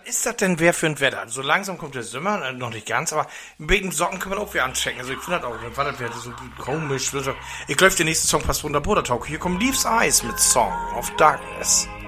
Was ist das denn wer für ein Wetter? So langsam kommt der Sommer, noch nicht ganz, aber mit den Socken kann man auch wieder anchecken. Also ich finde das auch, was das wäre so komisch. Ich glaube, der nächste Song passt wunderbar dazu. Hier kommt Leaves Eyes mit Song of Darkness.